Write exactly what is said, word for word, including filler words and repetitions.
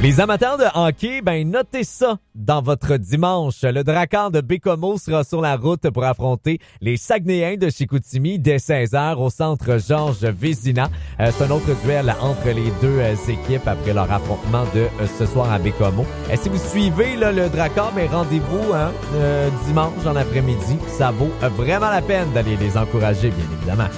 Les amateurs de hockey, ben notez ça dans votre dimanche. Le Drakkar de Baie-Comeau sera sur la route pour affronter les Saguenayens de Chicoutimi dès seize heures au centre Georges Vézina. Euh, c'est un autre duel entre les deux euh, équipes après leur affrontement de euh, ce soir à Baie-Comeau. Et si vous suivez là, le Drakkar, ben rendez-vous hein, euh, dimanche en après-midi. Ça vaut vraiment la peine d'aller les encourager, bien évidemment.